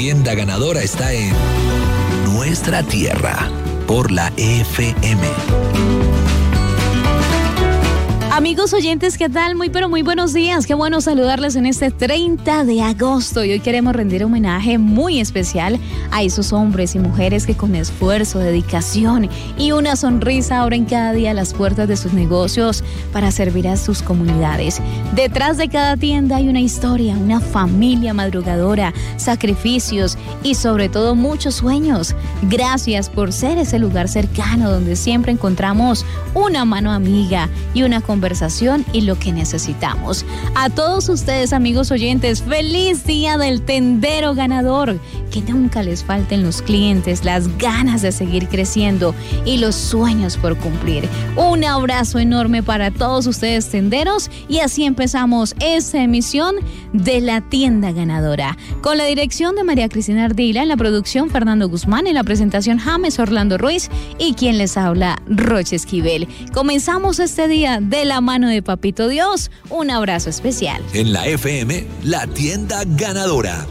tienda ganadora está en Nuestra Tierra, por la FM. Amigos oyentes, ¿qué tal? Muy pero muy buenos días. Qué bueno saludarles en este 30 de agosto. Y hoy queremos rendir homenaje muy especial a esos hombres y mujeres que con esfuerzo, dedicación y una sonrisa abren cada día las puertas de sus negocios para servir a sus comunidades. Detrás de cada tienda hay una historia, una familia madrugadora, sacrificios y sobre todo muchos sueños. Gracias por ser ese lugar cercano donde siempre encontramos una mano amiga y una conversación y lo que necesitamos. A todos ustedes, amigos oyentes, feliz día del tendero ganador. Que nunca les falten los clientes, las ganas de seguir creciendo y los sueños por cumplir. Un abrazo enorme para todos ustedes, tenderos, y así empezamos esta emisión de La Tienda Ganadora. Con la dirección de María Cristina Ardila, en la producción Fernando Guzmán, en la presentación James Orlando Ruiz y quien les habla, Roche Esquivel. Comenzamos este día de la mano de Papito Dios. Un abrazo especial. En la FM, La Tienda Ganadora.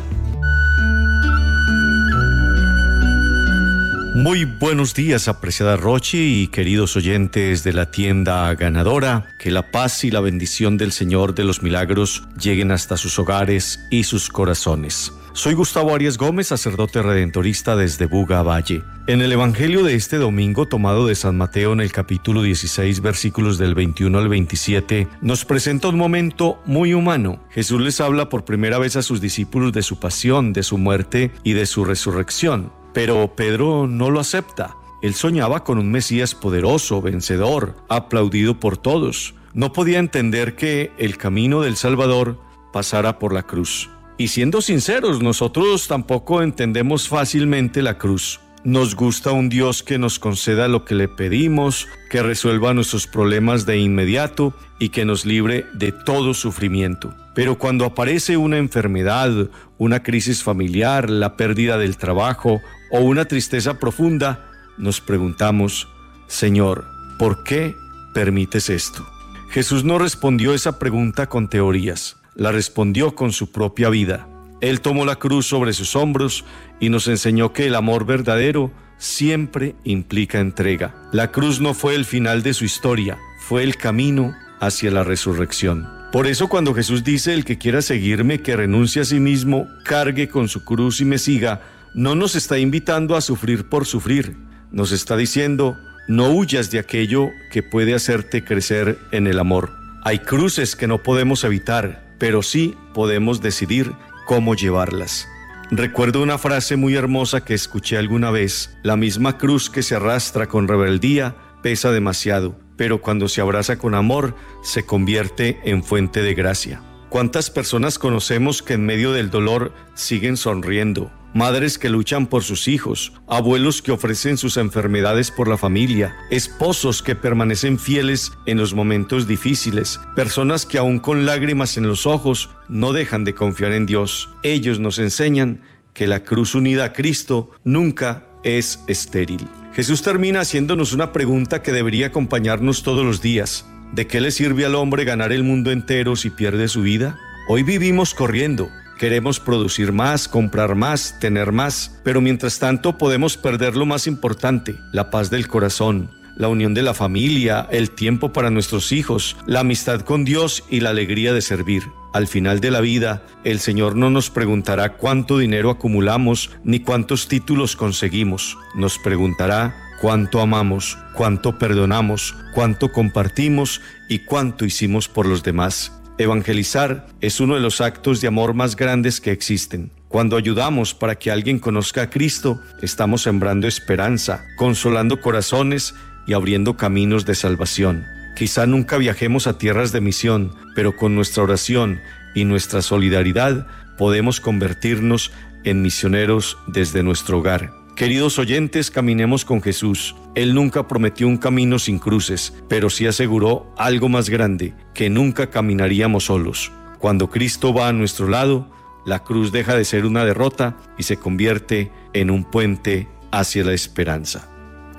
Muy buenos días, apreciada Rochi y queridos oyentes de La Tienda Ganadora. Que la paz y la bendición del Señor de los Milagros lleguen hasta sus hogares y sus corazones. Soy Gustavo Arias Gómez, sacerdote redentorista desde Buga Valle. En el Evangelio de este domingo, tomado de San Mateo en el capítulo 16, versículos del 21 al 27, nos presenta un momento muy humano. Jesús les habla por primera vez a sus discípulos de su pasión, de su muerte y de su resurrección. Pero Pedro no lo acepta. Él soñaba con un Mesías poderoso, vencedor, aplaudido por todos. No podía entender que el camino del Salvador pasara por la cruz. Y siendo sinceros, nosotros tampoco entendemos fácilmente la cruz. Nos gusta un Dios que nos conceda lo que le pedimos, que resuelva nuestros problemas de inmediato y que nos libre de todo sufrimiento. Pero cuando aparece una enfermedad, una crisis familiar, la pérdida del trabajo o una tristeza profunda, nos preguntamos, Señor, ¿por qué permites esto? Jesús no respondió esa pregunta con teorías, la respondió con su propia vida. Él tomó la cruz sobre sus hombros y nos enseñó que el amor verdadero siempre implica entrega. La cruz no fue el final de su historia, fue el camino hacia la resurrección. Por eso cuando Jesús dice, el que quiera seguirme, que renuncie a sí mismo, cargue con su cruz y me siga, no nos está invitando a sufrir por sufrir. Nos está diciendo, no huyas de aquello que puede hacerte crecer en el amor. Hay cruces que no podemos evitar, pero sí podemos decidir cómo llevarlas. Recuerdo una frase muy hermosa que escuché alguna vez: la misma cruz que se arrastra con rebeldía pesa demasiado, pero cuando se abraza con amor se convierte en fuente de gracia. ¿Cuántas personas conocemos que en medio del dolor siguen sonriendo? Madres que luchan por sus hijos, abuelos que ofrecen sus enfermedades por la familia, esposos que permanecen fieles en los momentos difíciles, personas que aún con lágrimas en los ojos no dejan de confiar en Dios. Ellos nos enseñan que la cruz unida a Cristo nunca es estéril. Jesús termina haciéndonos una pregunta que debería acompañarnos todos los días. ¿De qué le sirve al hombre ganar el mundo entero si pierde su vida? Hoy vivimos corriendo. Queremos producir más, comprar más, tener más, pero mientras tanto podemos perder lo más importante, la paz del corazón, la unión de la familia, el tiempo para nuestros hijos, la amistad con Dios y la alegría de servir. Al final de la vida, el Señor no nos preguntará cuánto dinero acumulamos ni cuántos títulos conseguimos. Nos preguntará cuánto amamos, cuánto perdonamos, cuánto compartimos y cuánto hicimos por los demás. Evangelizar es uno de los actos de amor más grandes que existen. Cuando ayudamos para que alguien conozca a Cristo, estamos sembrando esperanza, consolando corazones y abriendo caminos de salvación. Quizá nunca viajemos a tierras de misión, pero con nuestra oración y nuestra solidaridad podemos convertirnos en misioneros desde nuestro hogar. Queridos oyentes, caminemos con Jesús. Él nunca prometió un camino sin cruces, pero sí aseguró algo más grande, que nunca caminaríamos solos. Cuando Cristo va a nuestro lado, la cruz deja de ser una derrota y se convierte en un puente hacia la esperanza.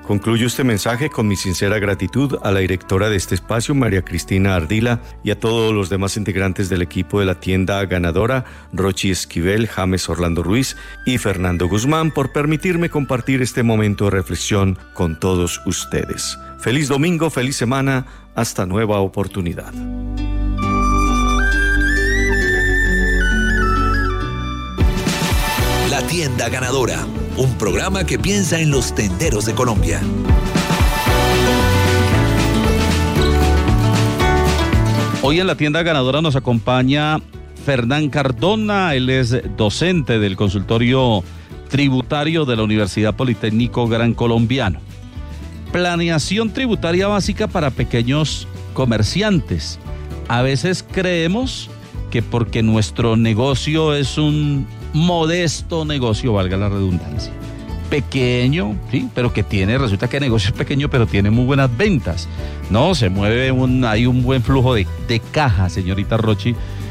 Concluyo este mensaje con mi sincera gratitud a la directora de este espacio, María Cristina Ardila, y a todos los demás integrantes del equipo de la tienda ganadora, Rochi Esquivel, James Orlando Ruiz y Fernando Guzmán, por permitirme compartir este momento de reflexión con todos ustedes. Feliz domingo, feliz semana, hasta nueva oportunidad. La tienda ganadora, un programa que piensa en los tenderos de Colombia. Hoy en la tienda ganadora nos acompaña Fernán Cardona. Él es docente del consultorio tributario de la Universidad Politécnico Gran Colombiano. Planeación tributaria básica para pequeños comerciantes. A veces creemos que porque nuestro negocio es un modesto negocio, valga la redundancia, pequeño, sí, pero que resulta que el negocio es pequeño, pero tiene muy buenas ventas, ¿no? Se mueve hay un buen flujo de caja, señorita Rochi,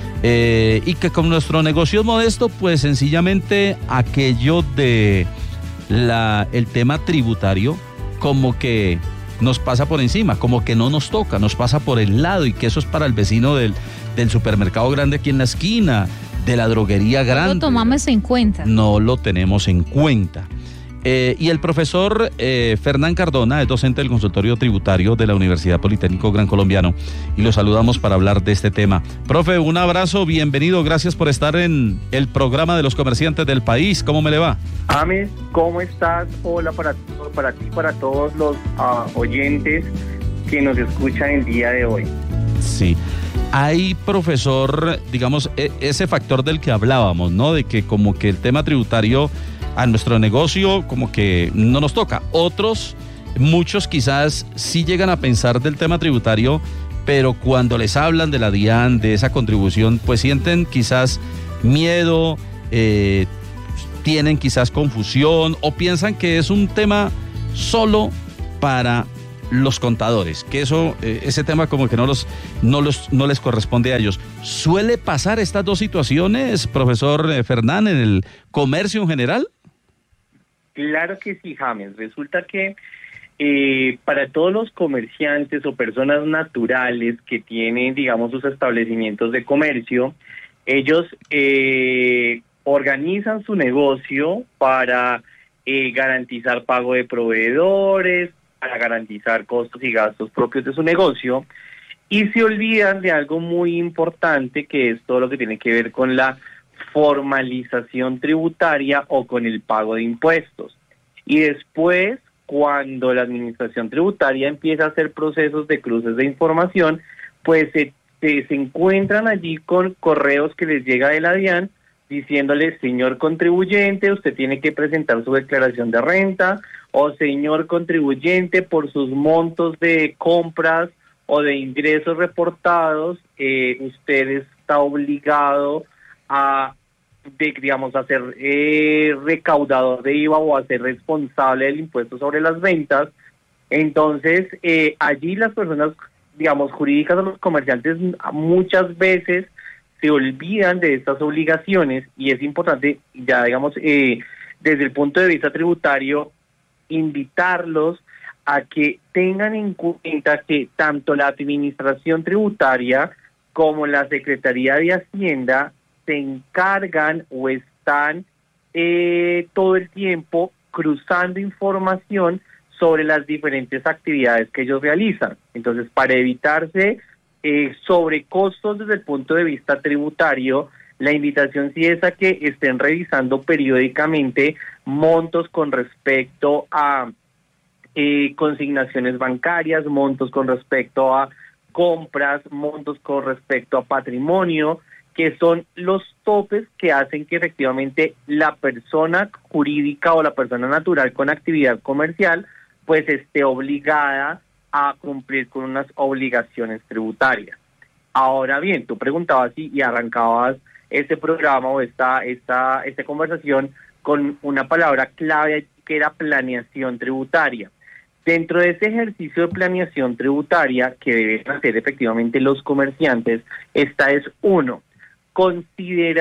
y que con nuestro negocio es modesto, pues sencillamente aquello de el tema tributario como que nos pasa por encima, como que no nos toca, nos pasa por el lado, y que eso es para el vecino del supermercado grande aquí en la esquina, de la droguería grande. No lo tomamos en cuenta. No lo tenemos en cuenta. Y el profesor Fernán Cardona es docente del consultorio tributario de la Universidad Politécnico Gran Colombiano, y lo saludamos para hablar de este tema. Profe, un abrazo, bienvenido, gracias por estar en el programa de los comerciantes del país. ¿Cómo me le va? James, ¿cómo estás? Hola para ti, para todos los oyentes que nos escuchan el día de hoy. Sí. Hay, profesor, digamos, ese factor del que hablábamos, ¿no? De que como que el tema tributario a nuestro negocio como que no nos toca. Muchos quizás sí llegan a pensar del tema tributario, pero cuando les hablan de la DIAN, de esa contribución, pues sienten quizás miedo, tienen quizás confusión, o piensan que es un tema solo para los contadores, que ese tema como que no les corresponde a ellos. ¿Suele pasar estas dos situaciones, profesor Fernán, en el comercio en general? Claro que sí, James. Resulta que para todos los comerciantes o personas naturales que tienen, digamos, sus establecimientos de comercio, ellos organizan su negocio para garantizar pago de proveedores, para garantizar costos y gastos propios de su negocio, y se olvidan de algo muy importante, que es todo lo que tiene que ver con la formalización tributaria o con el pago de impuestos. Y después, cuando la administración tributaria empieza a hacer procesos de cruces de información, pues se encuentran allí con correos que les llega de la DIAN diciéndoles: señor contribuyente, usted tiene que presentar su declaración de renta, o señor contribuyente, por sus montos de compras o de ingresos reportados, usted está obligado a ser recaudador de IVA o a ser responsable del impuesto sobre las ventas. Entonces, allí las personas, digamos, jurídicas o los comerciantes muchas veces se olvidan de estas obligaciones, y es importante, ya digamos, desde el punto de vista tributario, invitarlos a que tengan en cuenta que tanto la administración tributaria como la Secretaría de Hacienda se encargan o están todo el tiempo cruzando información sobre las diferentes actividades que ellos realizan. Entonces, para evitarse sobrecostos desde el punto de vista tributario, la invitación sí es a que estén revisando periódicamente montos con respecto a consignaciones bancarias, montos con respecto a compras, montos con respecto a patrimonio, que son los topes que hacen que efectivamente la persona jurídica o la persona natural con actividad comercial pues esté obligada a cumplir con unas obligaciones tributarias. Ahora bien, tú preguntabas y arrancabas este programa o esta conversación con una palabra clave que era planeación tributaria. Dentro de ese ejercicio de planeación tributaria que deben hacer efectivamente los comerciantes, esta es uno, considerar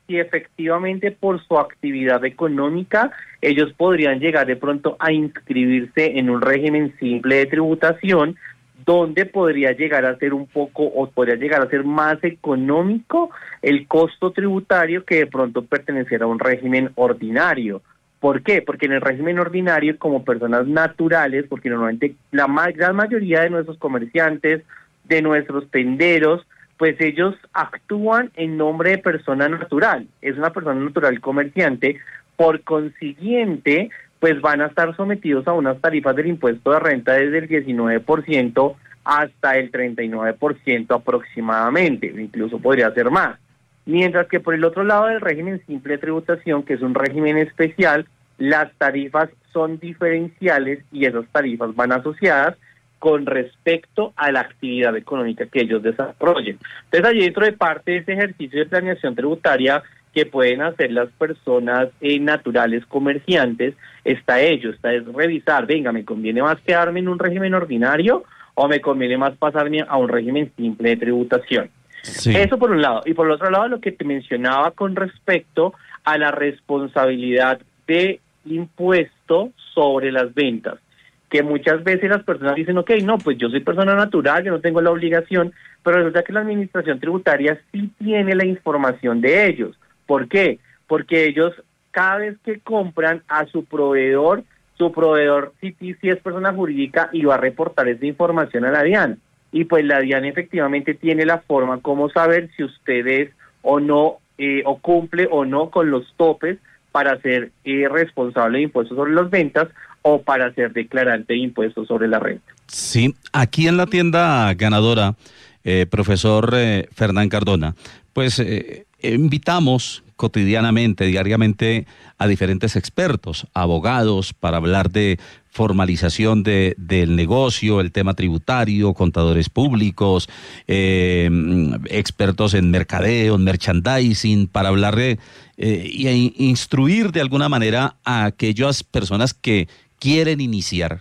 si efectivamente por su actividad económica ellos podrían llegar de pronto a inscribirse en un régimen simple de tributación, donde podría llegar a ser un poco, o podría llegar a ser más económico el costo tributario que de pronto pertenecer a un régimen ordinario. ¿Por qué? Porque en el régimen ordinario, como personas naturales, porque normalmente la gran mayoría de nuestros comerciantes, de nuestros tenderos, pues ellos actúan en nombre de persona natural, es una persona natural comerciante, por consiguiente, pues van a estar sometidos a unas tarifas del impuesto de renta desde el 19% hasta el 39% aproximadamente, incluso podría ser más. Mientras que por el otro lado del régimen simple de tributación, que es un régimen especial, las tarifas son diferenciales y esas tarifas van asociadas con respecto a la actividad económica que ellos desarrollen. Entonces, allí dentro de parte de ese ejercicio de planeación tributaria que pueden hacer las personas naturales comerciantes, está es revisar, venga, ¿me conviene más quedarme en un régimen ordinario o me conviene más pasarme a un régimen simple de tributación? Sí. Eso por un lado. Y por el otro lado, lo que te mencionaba con respecto a la responsabilidad de impuesto sobre las ventas, que muchas veces las personas dicen, ok, no, pues yo soy persona natural, yo no tengo la obligación, pero resulta que la administración tributaria sí tiene la información de ellos. ¿Por qué? Porque ellos cada vez que compran a su proveedor sí es persona jurídica y va a reportar esa información a la DIAN. Y pues la DIAN efectivamente tiene la forma como saber si usted es o no, o cumple o no con los topes para ser responsable de impuestos sobre las ventas o para ser declarante de impuestos sobre la renta. Sí, aquí en la tienda ganadora, profesor Fernán Cardona, pues invitamos cotidianamente, diariamente, a diferentes expertos, abogados, para hablar de formalización del negocio, el tema tributario, contadores públicos, expertos en mercadeo, en merchandising, para hablar e instruir de alguna manera a aquellas personas que quieren iniciar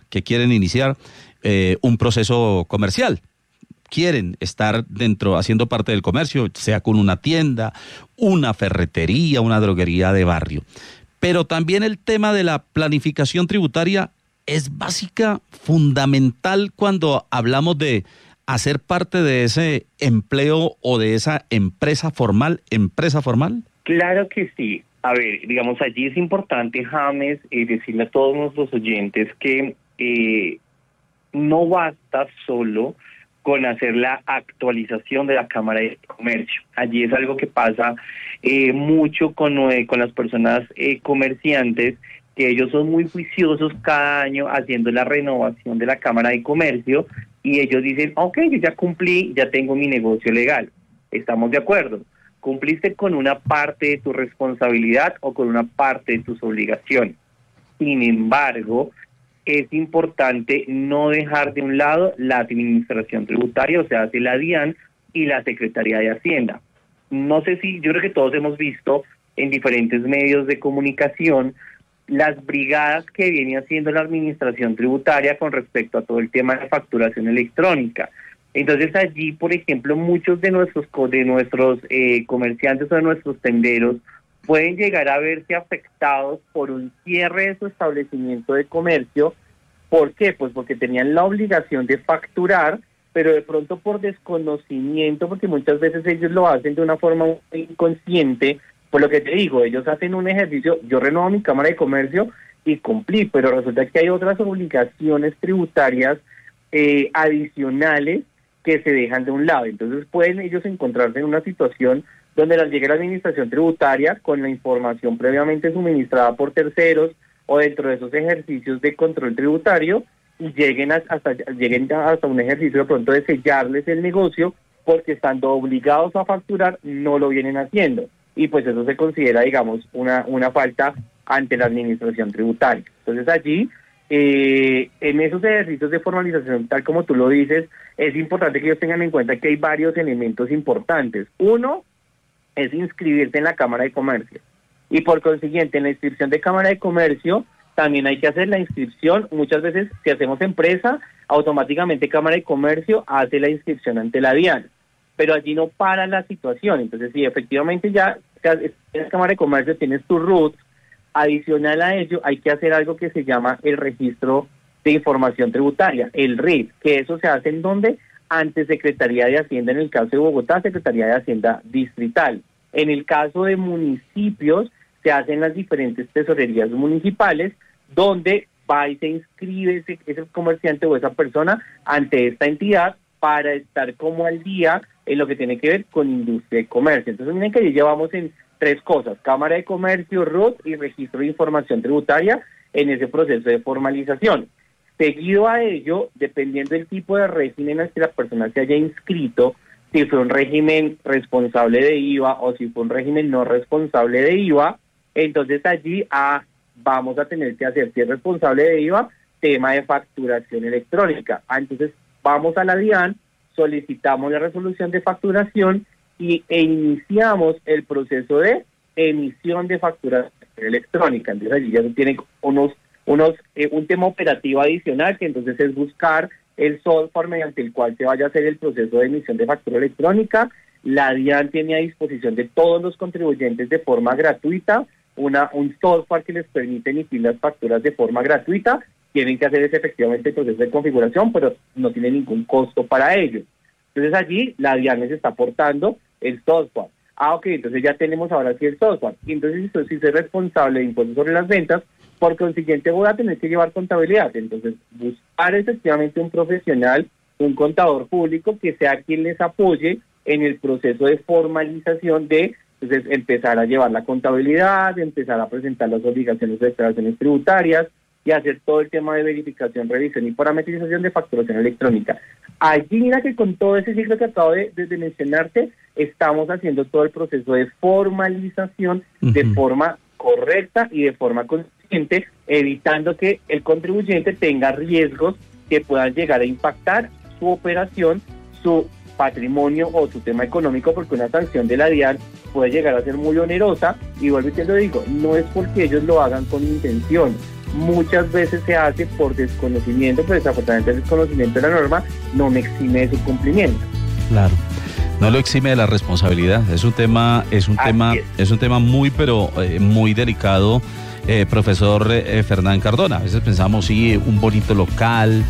un proceso comercial. Quieren estar haciendo parte del comercio, sea con una tienda, una ferretería, una droguería de barrio. Pero también el tema de la planificación tributaria es básica, fundamental cuando hablamos de hacer parte de ese empleo o de esa empresa formal. Claro que sí. A ver, digamos, allí es importante, James, decirle a todos nuestros oyentes que no basta solo con hacer la actualización de la Cámara de Comercio. Allí es algo que pasa mucho con las personas comerciantes, que ellos son muy juiciosos cada año haciendo la renovación de la Cámara de Comercio y ellos dicen, ok, yo ya cumplí, ya tengo mi negocio legal. Estamos de acuerdo. Cumpliste con una parte de tu responsabilidad o con una parte de tus obligaciones. Sin embargo, es importante no dejar de un lado la administración tributaria, o sea, la DIAN y la Secretaría de Hacienda. No sé si, yo creo que todos hemos visto en diferentes medios de comunicación las brigadas que viene haciendo la administración tributaria con respecto a todo el tema de facturación electrónica. Entonces allí, por ejemplo, muchos de nuestros comerciantes o de nuestros tenderos pueden llegar a verse afectados por un cierre de su establecimiento de comercio. ¿Por qué? Pues porque tenían la obligación de facturar, pero de pronto por desconocimiento, porque muchas veces ellos lo hacen de una forma inconsciente. Por lo que te digo, ellos hacen un ejercicio, yo renuevo mi Cámara de Comercio y cumplí, pero resulta que hay otras obligaciones tributarias adicionales que se dejan de un lado. Entonces pueden ellos encontrarse en una situación donde les llegue la administración tributaria con la información previamente suministrada por terceros o dentro de esos ejercicios de control tributario y lleguen hasta un ejercicio de pronto de sellarles el negocio porque estando obligados a facturar no lo vienen haciendo. Y pues eso se considera, digamos, una falta ante la administración tributaria. Entonces allí, en esos ejercicios de formalización, tal como tú lo dices, es importante que ellos tengan en cuenta que hay varios elementos importantes. Uno es inscribirse en la Cámara de Comercio. Y por consiguiente, en la inscripción de Cámara de Comercio, también hay que hacer la inscripción. Muchas veces, si hacemos empresa, automáticamente Cámara de Comercio hace la inscripción ante la DIAN. Pero allí no para la situación. Entonces, si efectivamente ya la Cámara de Comercio tienes tu RUT. Adicional a ello, hay que hacer algo que se llama el Registro de Información Tributaria, el RIT, que eso se hace en donde ante Secretaría de Hacienda, en el caso de Bogotá, Secretaría de Hacienda Distrital. En el caso de municipios, se hacen las diferentes tesorerías municipales, donde va y se inscribe ese comerciante o esa persona ante esta entidad para estar como al día en lo que tiene que ver con industria y comercio. Entonces miren que ya llevamos en 3 cosas: Cámara de Comercio, RUT y Registro de Información Tributaria en ese proceso de formalización. Seguido a ello, dependiendo del tipo de régimen al que la persona se haya inscrito, si fue un régimen responsable de IVA o si fue un régimen no responsable de IVA, entonces allí vamos a tener que hacer, si es responsable de IVA, tema de facturación electrónica. Entonces vamos a la DIAN, solicitamos la resolución de facturación e iniciamos el proceso de emisión de facturación electrónica. Entonces allí ya tienen un tema operativo adicional, que entonces es buscar el software mediante el cual se vaya a hacer el proceso de emisión de factura electrónica. La DIAN tiene a disposición de todos los contribuyentes de forma gratuita un software que les permite emitir las facturas de forma gratuita. Tienen que hacer efectivamente el proceso de configuración, pero no tiene ningún costo para ello. Entonces allí la DIAN les está aportando el software. Ok, entonces ya tenemos ahora sí el software. Y entonces si soy responsable de impuestos sobre las ventas, por consiguiente voy a tener que llevar contabilidad. Entonces buscar efectivamente un profesional, un contador público que sea quien les apoye en el proceso de formalización de entonces empezar a llevar la contabilidad, empezar a presentar las obligaciones de declaraciones tributarias y hacer todo el tema de verificación, revisión y parametrización de facturación electrónica. Allí mira que con todo ese ciclo que acabo de mencionarte, estamos haciendo todo el proceso de formalización de forma correcta y de forma consciente, evitando que el contribuyente tenga riesgos que puedan llegar a impactar su operación, su patrimonio o su tema económico, porque una sanción de la DIAN puede llegar a ser muy onerosa. Y vuelvo y te lo digo, no es porque ellos lo hagan con intención, muchas veces se hace por desconocimiento, pero desafortunadamente el desconocimiento de la norma no me exime de su cumplimiento. Claro, no lo exime de la responsabilidad. Es un tema muy, pero muy delicado, profesor Fernán Cardona. A veces pensamos, sí, un bonito local,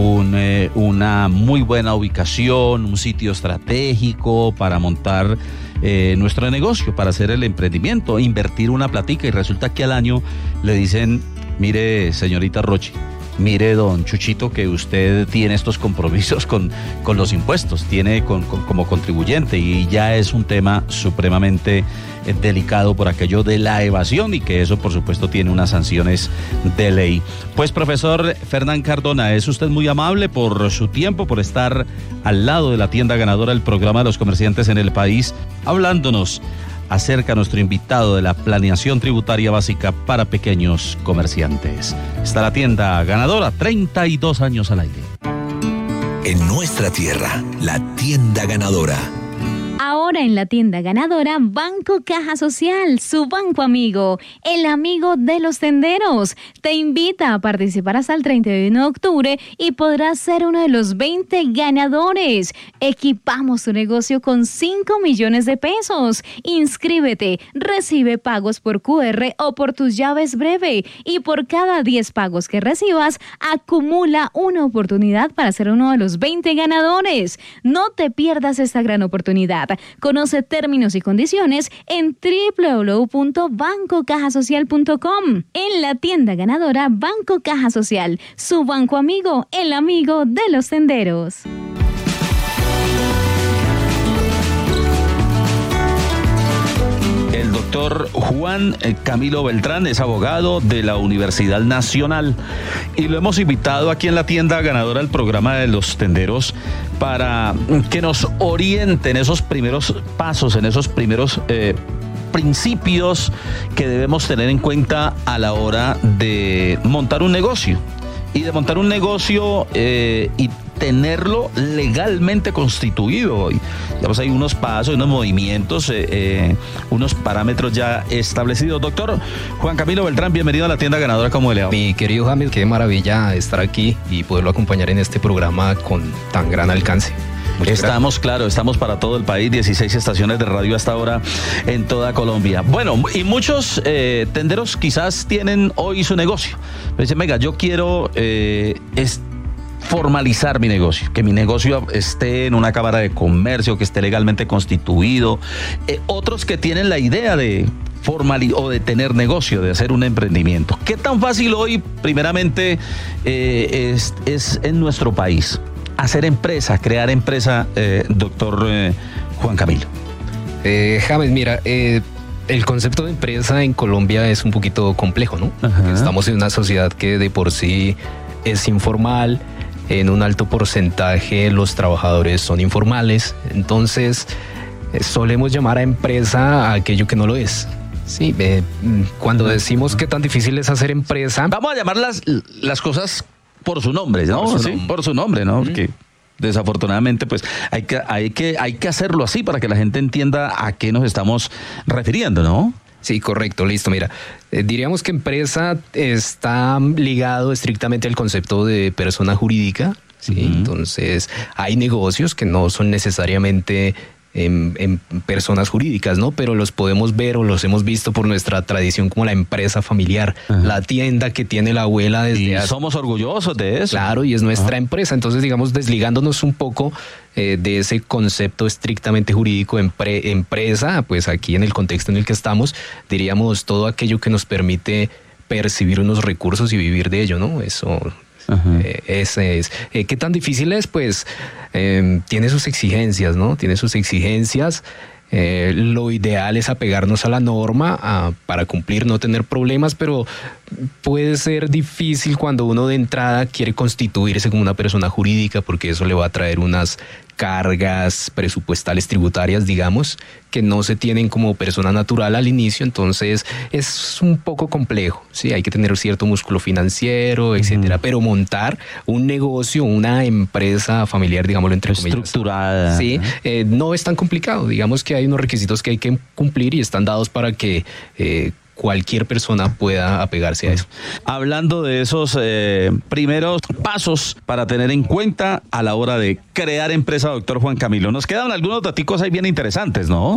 una muy buena ubicación, un sitio estratégico para montar nuestro negocio, para hacer el emprendimiento, invertir una platica, y resulta que al año le dicen: mire, señorita Rochi, mire, don Chuchito, que usted tiene estos compromisos con los impuestos, tiene como contribuyente, y ya es un tema supremamente delicado por aquello de la evasión, y que eso por supuesto tiene unas sanciones de ley. Pues profesor Fernán Cardona, es usted muy amable por su tiempo, por estar al lado de la tienda ganadora, el programa de los comerciantes en el país, hablándonos acerca de nuestro invitado de la planeación tributaria básica para pequeños comerciantes. Está la tienda ganadora, 32 años al aire. En nuestra tierra, la tienda ganadora. Ahora en la tienda ganadora, Banco Caja Social, su banco amigo, el amigo de los tenderos. Te invita a participar hasta el 31 de octubre y podrás ser uno de los 20 ganadores. Equipamos tu negocio con 5 millones de pesos. Inscríbete, recibe pagos por QR o por tus llaves breve, y por cada 10 pagos que recibas, acumula una oportunidad para ser uno de los 20 ganadores. No te pierdas esta gran oportunidad. Conoce términos y condiciones en www.bancocajasocial.com. En la tienda ganadora, Banco Caja Social, su banco amigo, el amigo de los tenderos. El doctor Juan Camilo Beltrán es abogado de la Universidad Nacional y lo hemos invitado aquí en la tienda ganadora del programa de los tenderos para que nos oriente en esos primeros pasos, en esos primeros principios que debemos tener en cuenta a la hora de montar un negocio. Y de montar un negocio y tenerlo legalmente constituido. Digamos, hay unos pasos, unos movimientos, unos parámetros ya establecidos. Doctor Juan Camilo Beltrán, bienvenido a la tienda ganadora. ¿Cómo le va? Mi querido James, qué maravilla estar aquí y poderlo acompañar en este programa con tan gran alcance. Estamos, claro, estamos para todo el país, 16 estaciones de radio hasta ahora en toda Colombia. Bueno, y muchos tenderos quizás tienen hoy su negocio. Pero dicen, venga, yo quiero formalizar mi negocio, que mi negocio esté en una cámara de comercio, que esté legalmente constituido. Otros que tienen la idea de o de tener negocio, de hacer un emprendimiento. ¿Qué tan fácil hoy, primeramente, es en nuestro país hacer empresa, crear empresa, doctor Juan Camilo? James, mira, el concepto de empresa en Colombia es un poquito complejo, ¿no? Ajá. Estamos en una sociedad que de por sí es informal, en un alto porcentaje los trabajadores son informales, entonces solemos llamar a empresa a aquello que no lo es. Sí, cuando decimos qué tan difícil es hacer empresa... Vamos a llamar las cosas por su nombre, ¿no? Por su nombre, ¿no? Porque desafortunadamente, pues hay que hacerlo así para que la gente entienda a qué nos estamos refiriendo, ¿no? Sí, correcto, listo. Mira, diríamos que empresa está ligado estrictamente al concepto de persona jurídica, ¿sí? Entonces, hay negocios que no son necesariamente en personas jurídicas, ¿no? Pero los podemos ver o los hemos visto por nuestra tradición como la empresa familiar, la tienda que tiene la abuela desde hace... Somos orgullosos de eso. Claro, y es nuestra empresa. Entonces, digamos, desligándonos un poco de ese concepto estrictamente jurídico empresa, pues aquí en el contexto en el que estamos, diríamos todo aquello que nos permite percibir unos recursos y vivir de ello, ¿no? Eso... ese es. ¿Qué tan difícil es? Pues tiene sus exigencias, ¿no? Tiene sus exigencias. Lo ideal es apegarnos a la norma para cumplir, no tener problemas, pero puede ser difícil cuando uno de entrada quiere constituirse como una persona jurídica, porque eso le va a traer unas cargas presupuestales tributarias, digamos, que no se tienen como persona natural al inicio, entonces es un poco complejo, ¿sí? Hay que tener cierto músculo financiero, etcétera, pero montar un negocio, una empresa familiar, digámoslo entre comillas, estructurada, sí, no es tan complicado, digamos que hay unos requisitos que hay que cumplir y están dados para que cualquier persona pueda apegarse a eso. Hablando de esos primeros pasos para tener en cuenta a la hora de crear empresa, doctor Juan Camilo, nos quedan algunos daticos ahí bien interesantes, ¿no?